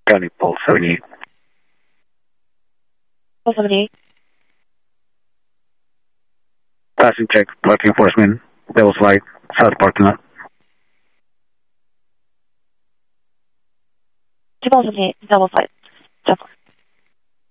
County Pulse 78. Pulse 78. Passing check, parking enforcement, Devil's Light, South parking lot. Pulse 78, Devil's Light.